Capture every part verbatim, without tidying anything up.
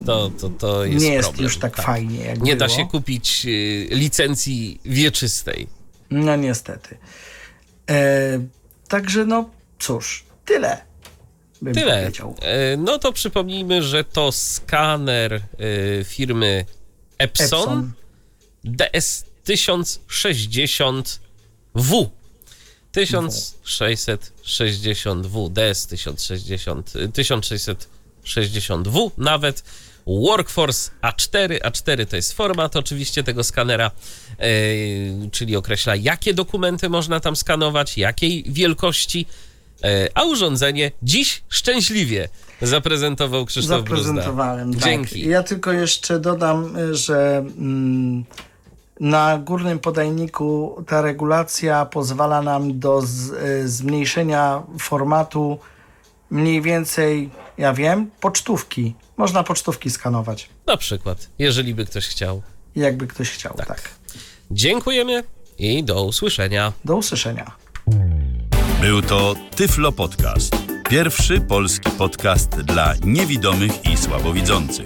to, to, to jest nie jest problem. już tak, tak fajnie, jak Nie było. da się kupić y, licencji wieczystej. No niestety. E, także no cóż, tyle bym Tyle. powiedział. E, no to przypomnijmy, że to skaner y, firmy Epson, Epson. D S tysiąc sześćdziesiąt W. tysiąc sześćset sześćdziesiąt W, D S tysiąc sześćset sześćdziesiąt W nawet. Workforce A cztery, A cztery to jest format oczywiście tego skanera, yy, czyli określa, jakie dokumenty można tam skanować, jakiej wielkości, yy, a urządzenie dziś szczęśliwie zaprezentował Krzysztof Bruzda. Zaprezentowałem, tak. Dzięki. Ja tylko jeszcze dodam, że mm, na górnym podajniku ta regulacja pozwala nam do z, y, zmniejszenia formatu mniej więcej, ja wiem, pocztówki. Można pocztówki skanować. Na przykład, jeżeli by ktoś chciał. Jakby ktoś chciał, tak. tak. Dziękujemy i do usłyszenia. Do usłyszenia. Był to Tyflo Podcast. Pierwszy polski podcast dla niewidomych i słabowidzących.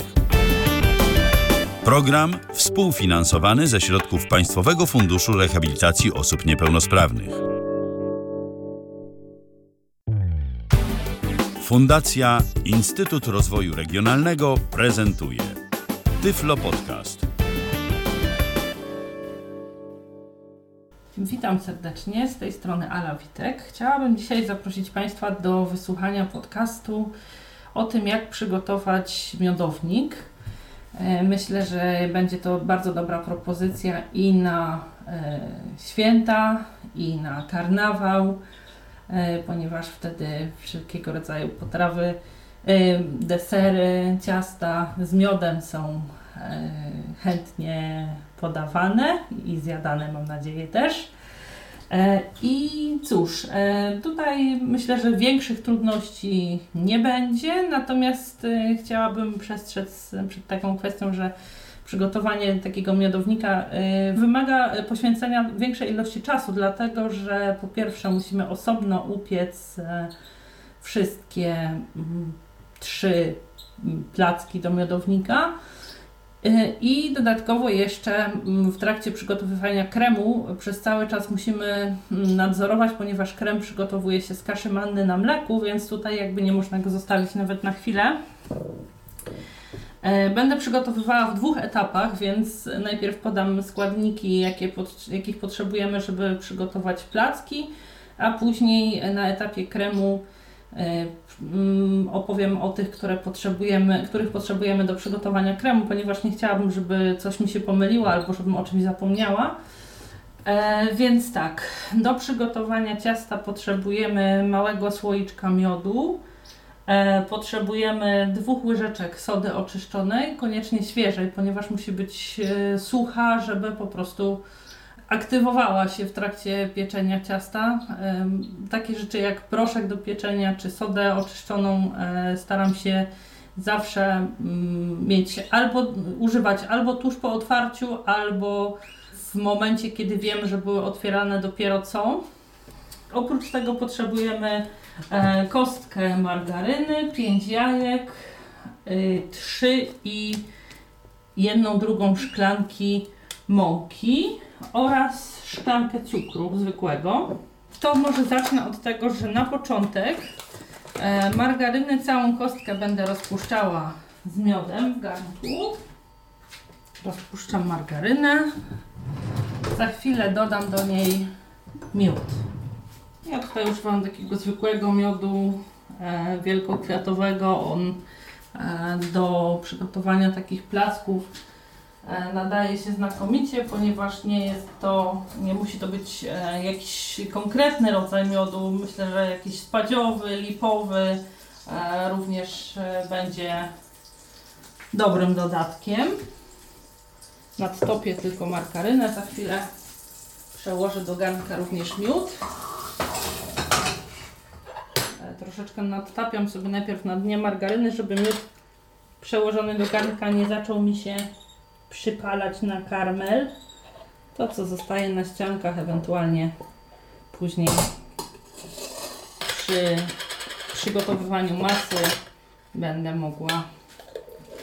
Program współfinansowany ze środków Państwowego Funduszu Rehabilitacji Osób Niepełnosprawnych. Fundacja Instytut Rozwoju Regionalnego prezentuje Tyflo Podcast. Witam serdecznie, z tej strony Ala Witek. Chciałabym dzisiaj zaprosić Państwa do wysłuchania podcastu o tym, jak przygotować miodownik. Myślę, że będzie to bardzo dobra propozycja i na e, święta, i na karnawał, e, ponieważ wtedy wszelkiego rodzaju potrawy, e, desery, ciasta z miodem są e, chętnie podawane i zjadane, mam nadzieję, też. E, I cóż, e, tutaj myślę, że większych trudności nie będzie, natomiast e, chciałabym przestrzec przed taką kwestią, że przygotowanie takiego miodownika e, wymaga poświęcenia większej ilości czasu, dlatego że po pierwsze musimy osobno upiec e, wszystkie m, trzy placki do miodownika. I dodatkowo jeszcze w trakcie przygotowywania kremu przez cały czas musimy nadzorować, ponieważ krem przygotowuje się z kaszy manny na mleku, więc tutaj jakby nie można go zostawić nawet na chwilę. Będę przygotowywała w dwóch etapach, więc najpierw podam składniki, jakie pot- jakich potrzebujemy, żeby przygotować placki, a później na etapie kremu opowiem o tych, które potrzebujemy, których potrzebujemy do przygotowania kremu, ponieważ nie chciałabym, żeby coś mi się pomyliło albo żebym o czymś zapomniała. E, więc tak, do przygotowania ciasta potrzebujemy małego słoiczka miodu, e, potrzebujemy dwóch łyżeczek sody oczyszczonej, koniecznie świeżej, ponieważ musi być e, sucha, żeby po prostu aktywowała się w trakcie pieczenia ciasta. Takie rzeczy jak proszek do pieczenia czy sodę oczyszczoną staram się zawsze mieć albo używać albo tuż po otwarciu, albo w momencie, kiedy wiem, że były otwierane dopiero co. Oprócz tego potrzebujemy kostkę margaryny, pięć jajek, trzy i jedną drugą szklanki mąki oraz szklankę cukru zwykłego. To może zacznę od tego, że na początek e, margarynę, całą kostkę będę rozpuszczała z miodem w garnku. Rozpuszczam margarynę. Za chwilę dodam do niej miód. Ja tutaj używam takiego zwykłego miodu e, wielkokwiatowego. On e, do przygotowania takich placków nadaje się znakomicie, ponieważ nie jest to, nie musi to być e, jakiś konkretny rodzaj miodu. Myślę, że jakiś spadziowy, lipowy e, również e, będzie dobrym dodatkiem. Nadtopię tylko margarynę, za chwilę przełożę do garnka również miód. E, troszeczkę nadtapiam sobie najpierw na dnie margaryny, żeby miód przełożony do garnka nie zaczął mi się przypalać na karmel. To, co zostaje na ściankach, ewentualnie później przy przygotowywaniu masy będę mogła